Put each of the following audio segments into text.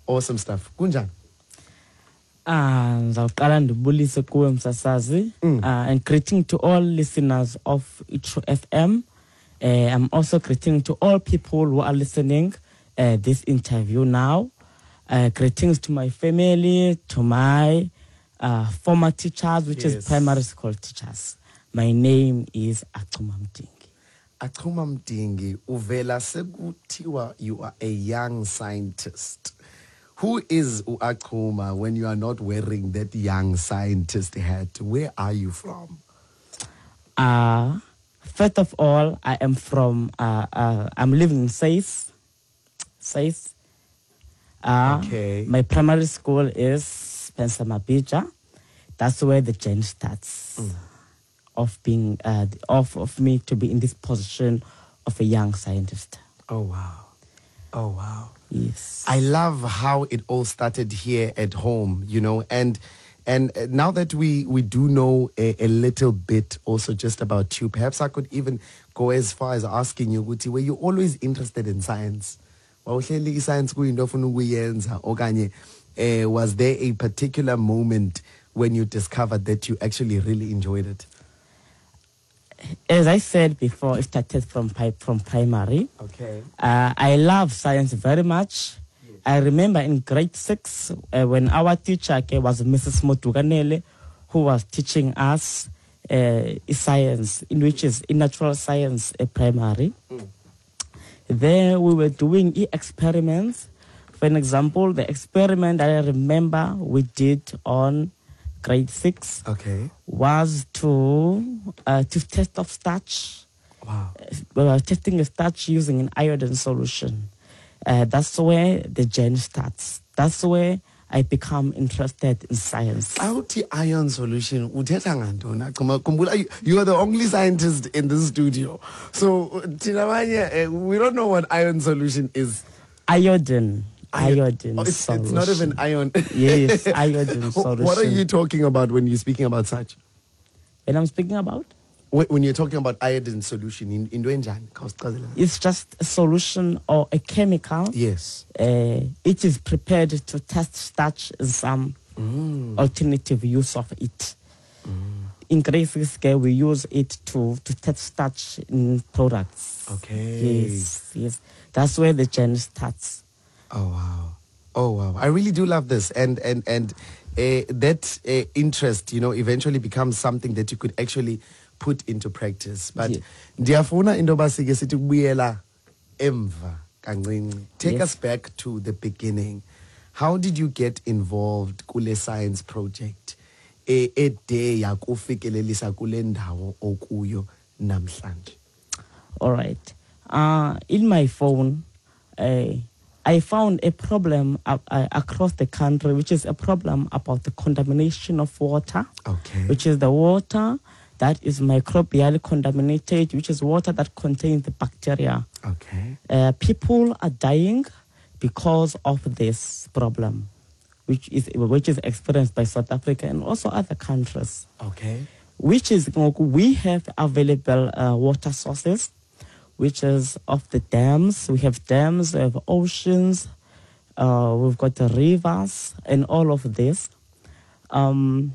Awesome stuff. Kunjani? Ngizawuqala ndibulise kuwe msasazi. And greeting to all listeners of Itro FM. I'm also greeting to all people who are listening this interview now. Greetings to my family, to my former teachers, which is primary school teachers. My name is Achuma Mdingi. Achuma Mdingi, uvela sekuthiwa you are a young scientist. Who is Achuma when you are not wearing that young scientist hat? Where are you from? First of all, I am from, I'm living in Sais. Okay. My primary school is Spencer Mabija. That's where the journey starts of being, of me to be in this position of a young scientist. Oh, wow. Oh, wow. Yes. I love how it all started here at home, you know, and now that we do know a little bit also just about you, perhaps I could even go as far as asking you, Guti, were you always interested in science? Was there a particular moment when you discovered that you actually really enjoyed it? As I said before, it started from primary. Okay. I love science very much. Yes. I remember in grade 6 when our teacher was Mrs. Motuganele, who was teaching us science, which is in natural science primary. There we were doing experiments. For an example, the experiment that I remember we did on grade 6 was to test of starch. Wow. We were testing a starch using an iodine solution. That's where the journey starts. That's where I become interested in science. Auti ion solution. You are the only scientist in this studio. So, we don't know what ion solution is. Iodine solution. It's not even ion. Yes, iodine solution. What are you talking about when you're speaking about such? When I'm speaking about? When you're talking about iodine solution, in it's just a solution or a chemical. Yes. It is prepared to test starch in some alternative use of it. In grade 6, we use it to test starch in products. Okay. Yes. That's where the journey starts. Oh wow! I really do love this, and that interest, you know, eventually becomes something that you could actually put into practice. But ndiyafuna indoba sike sithi kubuyela emva kancinci. Take us back to the beginning. How did you get involved kule science project? Ede yakufikelelisa kule ndawo okuyo namhlanje. All right. In my phone, I found a problem across the country, which is a problem about the contamination of water. Okay. Which is the water that is microbially contaminated, which is water that contains the bacteria. Okay. People are dying because of this problem, which is experienced by South Africa and also other countries. Okay. Which is, we have available water sources, which is of the dams. We have dams, we have oceans, we've got the rivers, and all of this. In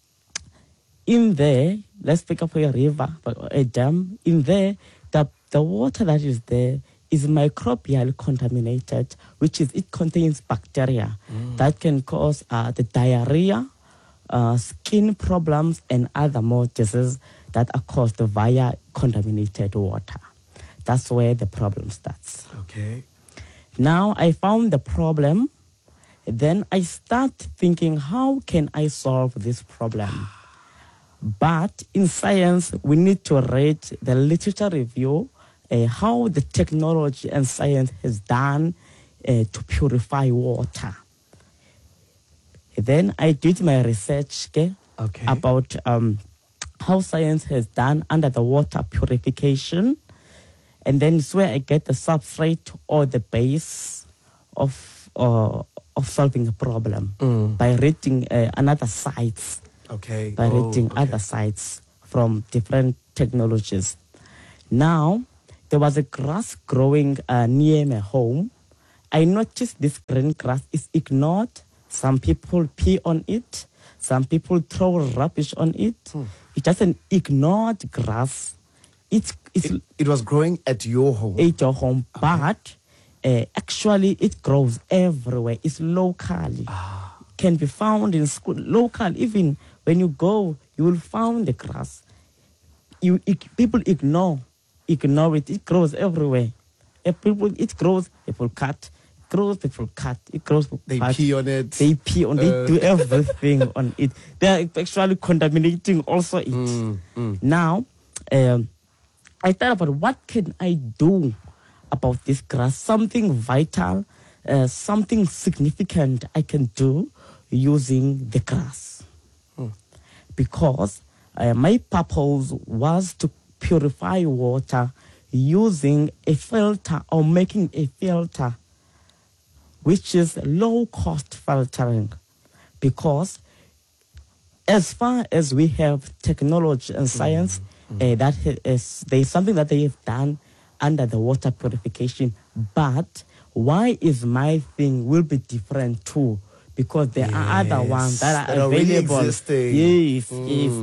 there, let's pick up a river, a dam. In there, the water that is there is microbially contaminated, which is it contains bacteria that can cause the diarrhea, skin problems, and other more diseases that are caused via contaminated water. That's where the problem starts. Okay. Now I found the problem. Then I start thinking, how can I solve this problem? But in science, we need to read the literature review, how the technology and science has done to purify water. Then I did my research about how science has done under the water purification. And then it's where I get the substrate or the base of solving a problem by reading another sites. Okay. By reading other sites from different technologies. Now, there was a grass growing near my home, I noticed this green grass is ignored. Some people pee on it. Some people throw rubbish on it. It's just an ignored grass. It was growing at your home. At your home, but actually it grows everywhere. It's locally. Can be found in school, local. Even when you go, you will find the grass. People ignore it. It grows everywhere. It grows. People cut. People cut. It grows. They pee on it. They pee on. They do everything on it. They are actually contaminating also it. Now, I thought about what can I do about this grass. Something vital, something significant I can do using the grass. Because my purpose was to purify water using a filter or making a filter which is low-cost filtering. Because as far as we have technology and science, there's something that they have done under the water purification. But why is my thing will be different too? Because there are other ones that are available. Really yes.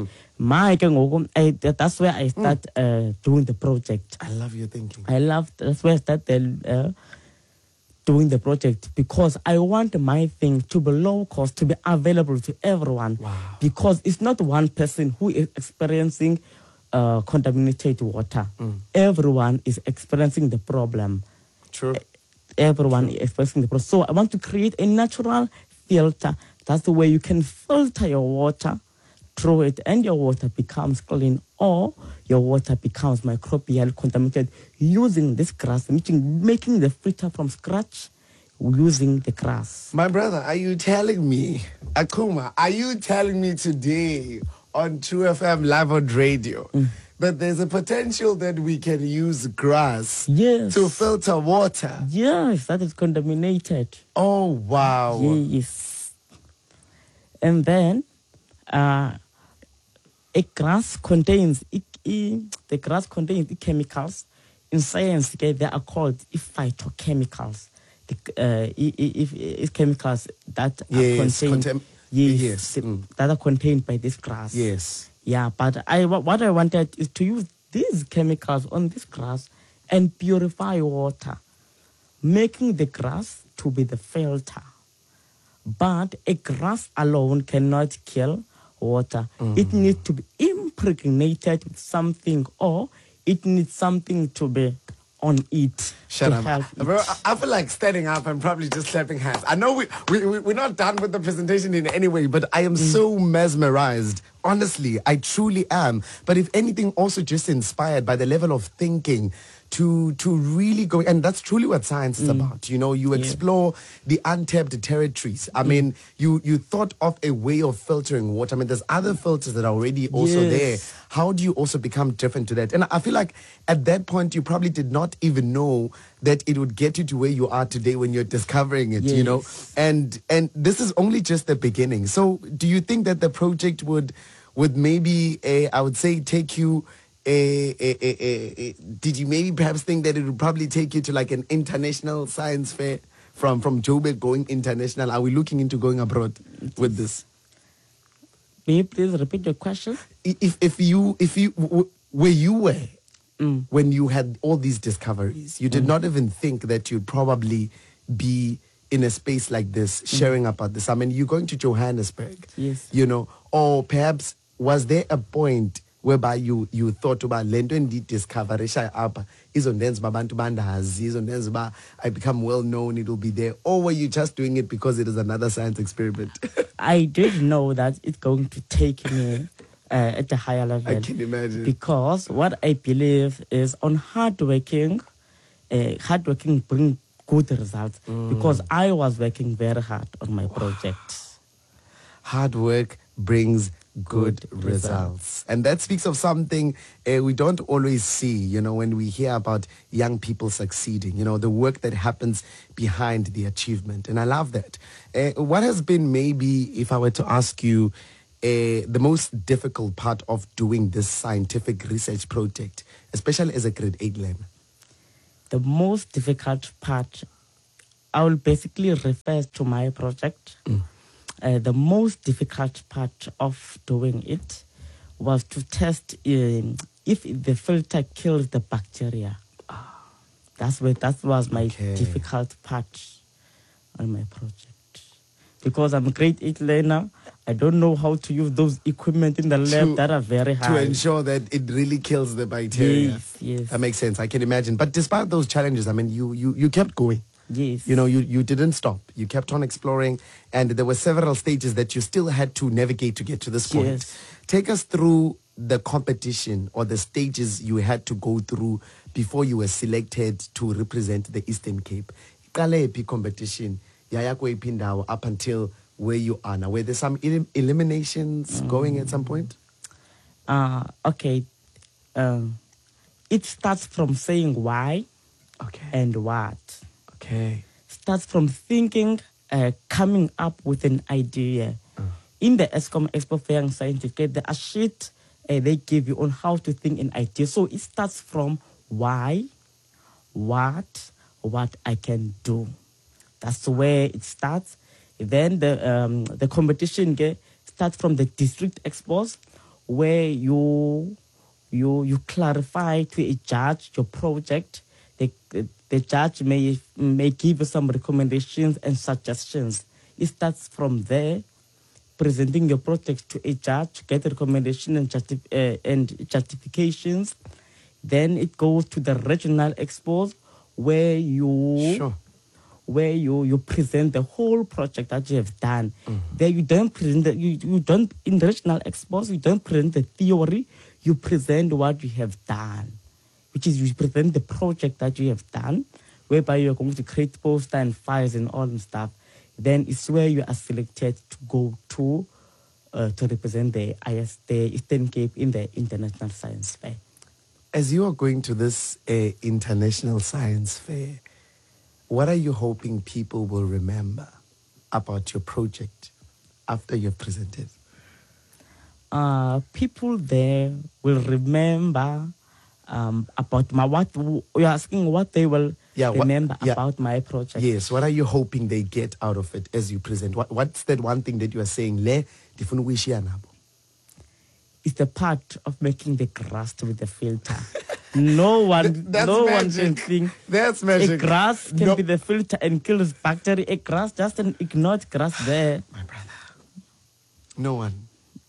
That's where I start doing the project. I love your thinking. That's where I started doing the project, because I want my thing to be low cost, to be available to everyone. Wow. Because it's not one person who is experiencing contaminated water. Everyone is experiencing the problem. True. Everyone is experiencing the problem. So I want to create a natural filter. That's the way you can filter your water through it, and your water becomes clean, or your water becomes microbial contaminated using this grass, making the filter from scratch using the grass. My brother, are you telling me, Akuma, are you telling me today on True FM Live on Radio that there's a potential that we can use grass to filter water? Yes, that is contaminated. Oh, wow. Yes. And then the grass contains chemicals. In science, they are called phytochemicals. Chemicals that are that are contained by this grass. Yes. Yeah, but what I wanted is to use these chemicals on this grass and purify water, making the grass to be the filter. But a grass alone cannot kill water. It needs to be impregnated with something, or it needs something to be on it. Shut up. Bro, I feel like standing up and probably just clapping hands. I know we're not done with the presentation in any way, but I am so mesmerized. Honestly, I truly am. But if anything, also just inspired by the level of thinking to really go, and that's truly what science is about. You know, you explore the untapped territories. I mean, you thought of a way of filtering water. I mean, there's other filters that are already also there. How do you also become different to that? And I feel like at that point, you probably did not even know that it would get you to where you are today when you're discovering it, you know? And this is only just the beginning. So do you think that the project would maybe, I would say, take you, did you maybe perhaps think that it would probably take you to like an international science fair from Joburg going international? Are we looking into going abroad with this? May you please repeat your question? If you where you were when you had all these discoveries, you did not even think that you'd probably be in a space like this, sharing about this. I mean, you're going to Johannesburg, you know, or perhaps was there a point whereby you thought about lento and discovery apa izondenza abantu bandazi izondenza I become well known, it will be there, or were you just doing it because it is another science experiment? I did know that it's going to take me at a higher level. I can imagine. Because what I believe is on hardworking bring good results. Because I was working very hard on my project. Hard work brings good results. And that speaks of something we don't always see, you know, when we hear about young people succeeding, you know, the work that happens behind the achievement. And I love that. What has been, maybe, if I were to ask you, the most difficult part of doing this scientific research project, especially as a grade 8 learner? The most difficult part I will basically refer to my project. The most difficult part of doing it was to test if the filter kills the bacteria. That was my difficult part on my project. Because I'm a grade 8 learner, I don't know how to use those equipment in the lab that are very high. To ensure that it really kills the bacteria. Yes. That makes sense. I can imagine. But despite those challenges, I mean, you kept going. Yes. You know, you didn't stop. You kept on exploring, and there were several stages that you still had to navigate to get to this point. Yes. Take us through the competition or the stages you had to go through before you were selected to represent the Eastern Cape. Kalepi competition, Yayako Ipindawa, up until where you are now. Were there some eliminations going at some point? Okay. It starts from saying why and what. Okay. Starts from thinking, coming up with an idea. In the ESCOM Expo for Young Scientific, there are sheets they give you on how to think an idea. So it starts from why, what I can do. That's where it starts. Then the competition starts from the district expos, where you clarify to a judge your project. The judge may give you some recommendations and suggestions. It starts from there, presenting your project to a judge, get a recommendation and justifications. Then it goes to the regional expos, where you present the whole project that you have done. There you don't present in regional expos, you don't present the theory, you present what you have done, which is you present the project that you have done, whereby you're going to create poster and files and all and stuff. Then it's where you are selected to go to represent the Eastern Cape in the International Science Fair. As you are going to this International Science Fair, what are you hoping people will remember about your project after you've presented? People there will remember about you're asking what they will remember about my project. Yes, what are you hoping they get out of it as you present? What's that one thing that you are saying? It's the part of making the grass with the filter. No one can think that's magic. A grass can be the filter and kills bacteria. A grass, just an ignored grass there. My brother. No one.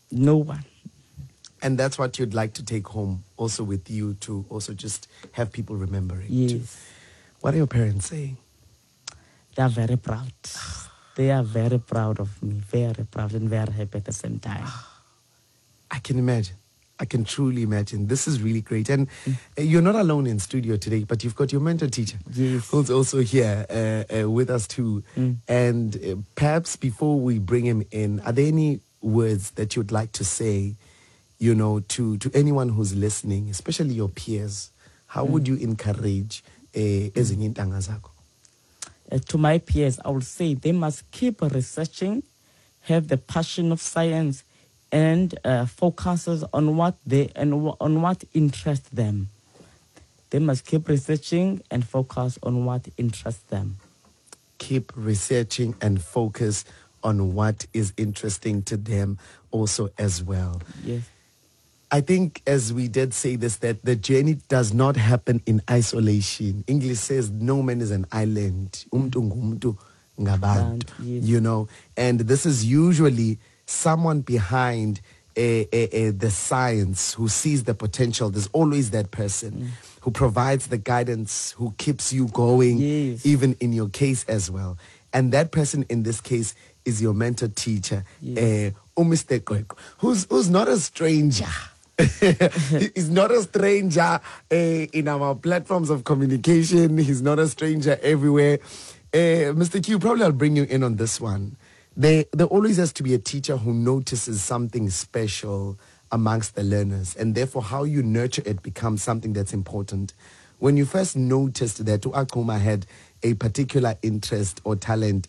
And that's what you'd like to take home also with you, to also just have people remembering. Yes. Too. What are your parents saying? They are very proud. They are very proud of me. Very proud and very happy at the same time. I can imagine. I can truly imagine. This is really great. And you're not alone in studio today, but you've got your mentor teacher, who's also here with us too. And perhaps before we bring him in, are there any words that you'd like to say, you know, to anyone who's listening, especially your peers? How would you encourage ezinye intanga zakho? To my peers, I would say they must keep researching, have the passion of science, and focuses on what interests them. They must keep researching and focus on what interests them. Keep researching and focus on what is interesting to them also as well. Yes. I think, as we did say this, that the journey does not happen in isolation. English says no man is an island. Umtu ngumtu ngabantu. You know, and this is usually someone behind the science who sees the potential. There's always that person who provides the guidance, who keeps you going, even in your case as well. And that person in this case is your mentor teacher, Mr. Kwekwe, who's not a stranger. He's not a stranger in our platforms of communication. He's not a stranger everywhere. Mr. Q, probably I'll bring you in on this one. There always has to be a teacher who notices something special amongst the learners, and therefore how you nurture it becomes something that's important. When you first noticed that Akuma had a particular interest or talent,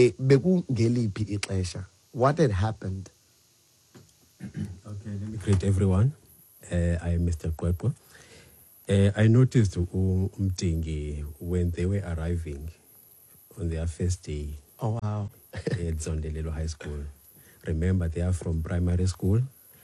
what had happened? Okay, let me greet everyone. I am Mr. Kwekwe. I noticed Umtingi when they were arriving on their first day Oh, wow. at Zondelelo High School. Remember, they are from primary school.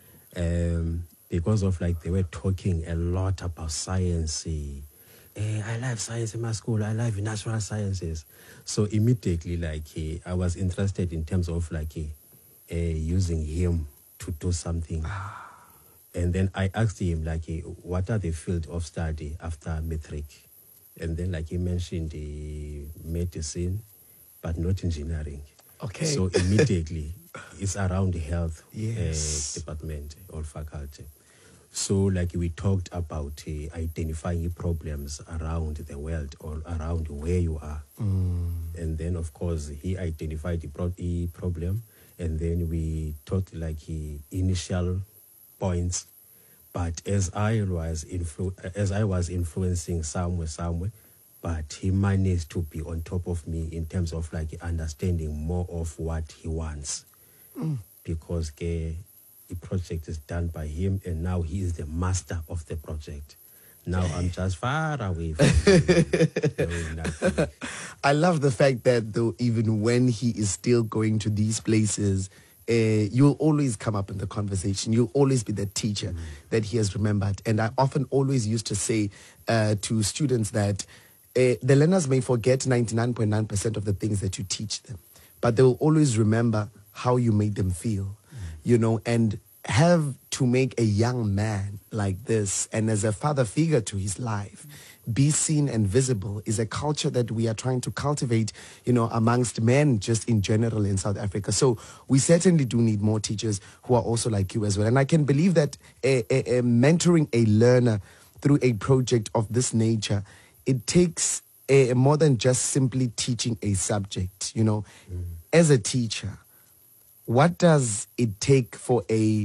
Because of like they were talking a lot about science. I love science in my school. I love natural sciences. So immediately, like I was interested in terms of like using him to do something. And then I asked him like, what are the field of study after matric? And then like he mentioned medicine, but not engineering. Okay. So immediately it's around the health Yes. department or faculty. So like we talked about identifying problems around the world or around where you are. And then of course he identified the problem, and then we talked like initial points. But as I was influencing somewhere, but he managed to be on top of me in terms of like understanding more of what he wants. Because the project is done by him, and now he is the master of the project. Now I'm just far away from him. I love the fact that though, even when he is still going to these places, you'll always come up in the conversation. You'll always be the teacher that he has remembered. And I often always used to say to students that the learners may forget 99.9% of the things that you teach them, but they will always remember how you made them feel, you know, and have to make a young man like this, and as a father figure to his life, be seen and visible, is a culture that we are trying to cultivate, you know, amongst men just in general in South Africa. So we certainly do need more teachers who are also like you as well. And I can believe that mentoring a learner through a project of this nature, it takes more than just simply teaching a subject, you know. As a teacher, what does it take for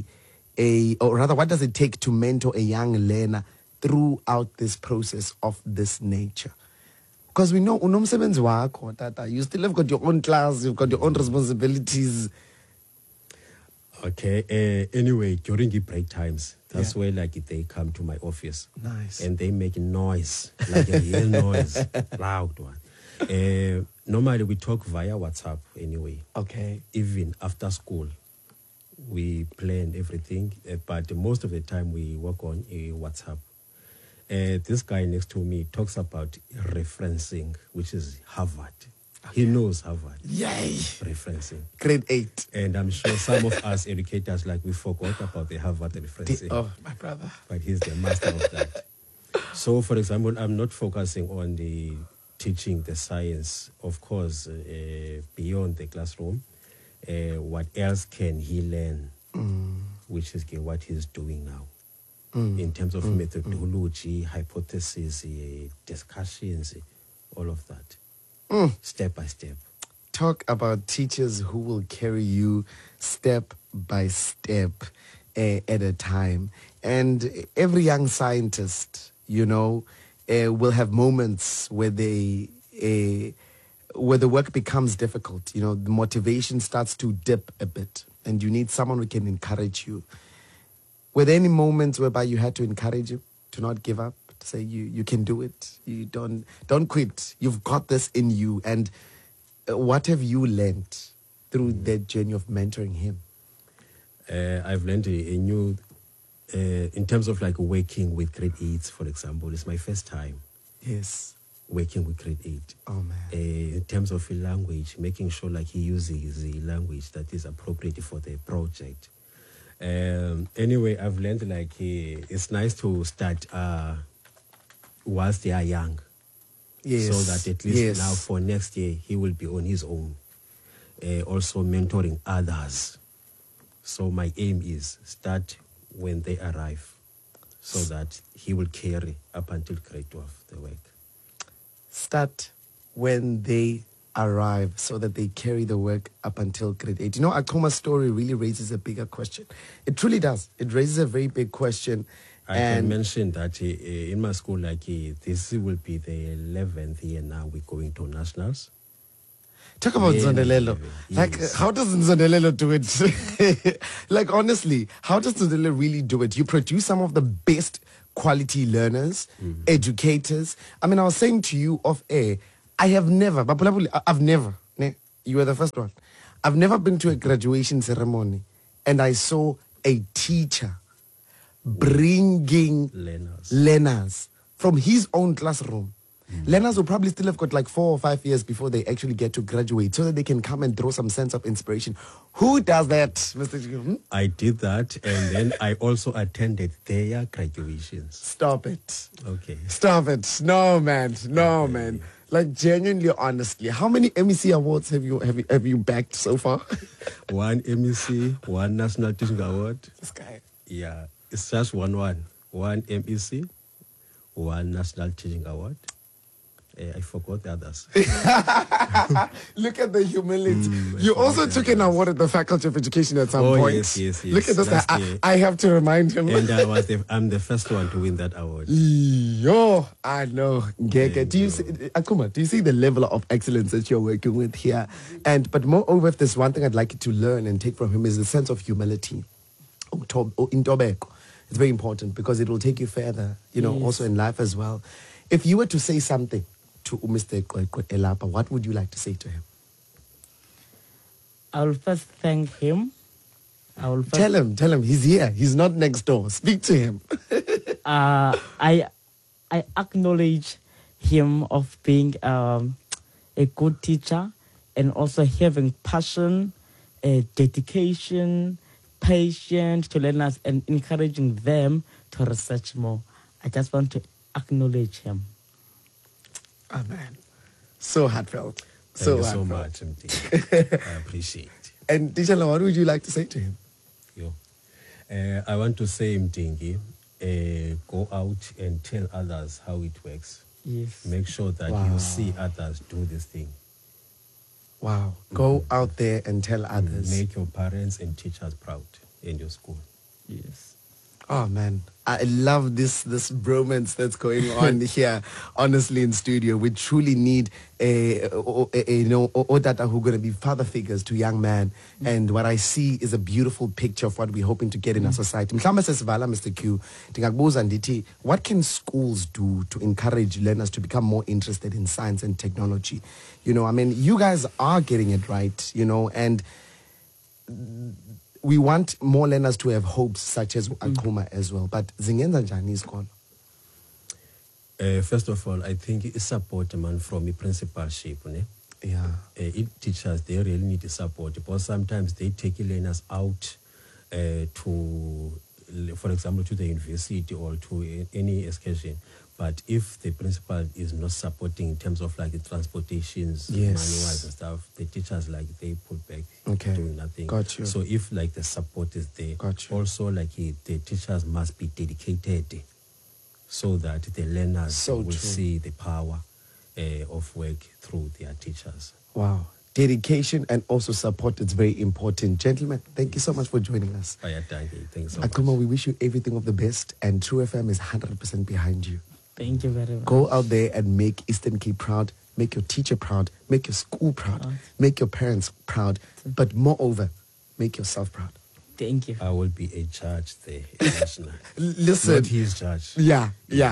what does it take to mentor a young learner throughout this process of this nature? Because we know unomsebenzi wakho, tata, you still have got your own class, you've got your own responsibilities. Okay. Anyway, during the break times, that's where like they come to my office. Nice. And they make noise, like a real noise, loud one. Normally we talk via WhatsApp anyway. Okay. Even after school, we plan everything, but most of the time we work on WhatsApp. This guy next to me talks about referencing, which is Harvard. He knows Harvard. Yay! Referencing. Grade 8. And I'm sure some of us educators, like, we forgot about the Harvard referencing. Oh, my brother. But he's the master of that. So, for example, I'm not focusing on the teaching the science, of course, beyond the classroom. What else can he learn, which is what he's doing now, in terms of methodology, hypothesis, discussions, all of that, step by step. Talk about teachers who will carry you step by step at a time. And every young scientist, you know, will have moments where where the work becomes difficult. You know, the motivation starts to dip a bit, and you need someone who can encourage you. Were there any moments whereby you had to encourage you to not give up, to say you can do it, you don't quit, you've got this in you? And what have you learned through that journey of mentoring him? I've learned a new, in terms of like working with grade 8s, for example. It's my first time. Yes. Working with grade 8. Oh, man. In terms of language, making sure like he uses the language that is appropriate for the project. Anyway, I've learned like it's nice to start whilst they are young. Yes. So that at least now for next year, he will be on his own. Also mentoring others. So my aim is start when they arrive, so that he will carry up until grade 12 the work. Start when they arrive, so that they carry the work up until grade 8. You know, Akuma's story really raises a bigger question. It truly does. It raises a very big question. I can mention that in my school, like this will be the 11th year now. We're going to nationals. Talk about Zondelelo. Yes. Like, how does Zondelelo do it? Like, honestly, how does Zondelelo really do it? You produce some of the best quality learners, educators. I mean, I was saying to you off air, I have never, I've never, you were the first one. I've never been to a graduation ceremony and I saw a teacher bringing learners from his own classroom. Learners will probably still have got like 4 or 5 years before they actually get to graduate so that they can come and throw some sense of inspiration. Who does that, Mr. Chiku? I did that, and then I also attended their graduations. Stop it. Okay. Stop it. No, man. No, man. Like, genuinely, honestly, how many MEC awards have you backed so far? 1 MEC, 1 National Teaching Award. This guy. Yeah, it's just one. 1 MEC, 1 National Teaching Award. I forgot the others. Look at the humility. You also took an award at the Faculty of Education at some point. Yes. Look at this. I have to remind him. And I'm the first one to win that award. Yo, I know. Ngeke. Do you see, Akuma, do you see the level of excellence that you're working with here? But moreover, if there's one thing I'd like you to learn and take from him is the sense of humility. In Tobeko. It's very important because it will take you further, also in life as well. If you were to say something to Mr. Elapa, what would you like to say to him? I will first thank him. Tell him he's here. He's not next door. Speak to him. I acknowledge him of being a good teacher and also having passion, dedication, patience to learners and encouraging them to research more. I just want to acknowledge him. Oh, man. So heartfelt. Thank you so much, MD. I appreciate it. And Tishala, what would you like to say to him? I want to say, Mdingi, go out and tell others how it works. Yes. Make sure that you see others do this thing. Wow. Go out there and tell others. Make your parents and teachers proud in your school. Yes. Oh, man. I love this bromance that's going on here, honestly, in studio. We truly need Otata who are going to be father figures to young men. And what I see is a beautiful picture of what we're hoping to get in our society. Mr. Q, what can schools do to encourage learners to become more interested in science and technology? You guys are getting it right, and we want more learners to have hopes such as Akuma as well. But Zingenza Njani is gone. First of all, I think it's support, man, from the principalship. Yeah. Teachers, they really need the support because sometimes they take learners out to, for example, to the university or to any excursion. But if the principal is not supporting in terms of like the transportations, manuals and stuff, the teachers they put back doing nothing. Got you. So if like the support is there, also like the teachers must be dedicated so that the learners will see the power of work through their teachers. Wow. Dedication and also support is very important. Gentlemen, thank you so much for joining us. Thanks so Akuma, much. we wish you everything of the best, and True FM is 100% behind you. Thank you very much. Go out there and make Eastern Cape proud, make your teacher proud, make your school proud, make your parents proud, but moreover, make yourself proud. Thank you. I will be a judge there, national. Listen. Not his judge. Yeah.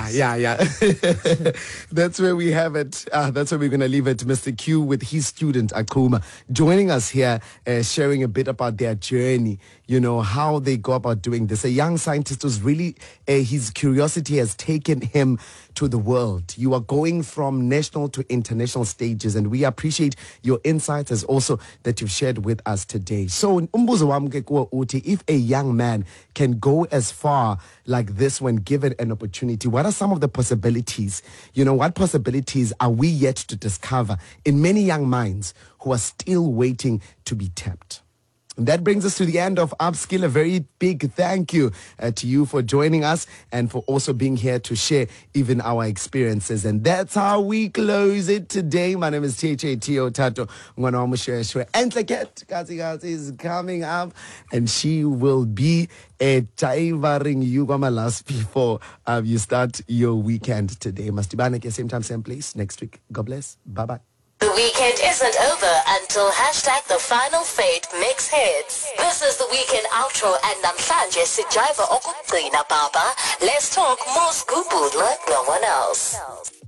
That's where we have it. That's where we're going to leave it. Mr. Q with his student, Akuma, joining us here, sharing a bit about their journey, how they go about doing this. A young scientist who's really, his curiosity has taken him to the world. You are going from national to international stages, and we appreciate your insights as also that you've shared with us today. So, if a young man can go as far like this when given an opportunity, what are some of the possibilities? What possibilities are we yet to discover in many young minds who are still waiting to be tapped? And that brings us to the end of Upskill. A very big thank you to you for joining us and for also being here to share even our experiences. And that's how we close it today. My name is Tio Tato. And Kazi is coming up, and she will be taivaring you last before you start your weekend today. Mastibane, same time, same place next week. God bless. Bye-bye. The weekend isn't over until #The Final Fate mix hits. This is the weekend outro and namhlanje sijiva okugcina baba. Let's talk more scoop like no one else.